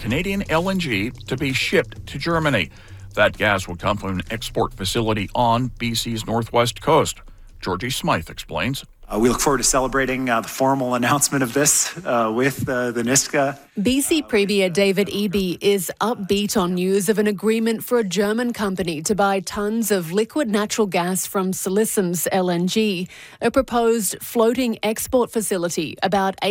Canadian LNG to be shipped to Germany. That gas will come from an export facility on BC's northwest coast. Georgie Smythe explains. We look forward to celebrating the formal announcement of this with the Niska. BC Premier David Eby is upbeat on news of an agreement for a German company to buy tons of liquid natural gas from Silicim's LNG, a proposed floating export facility about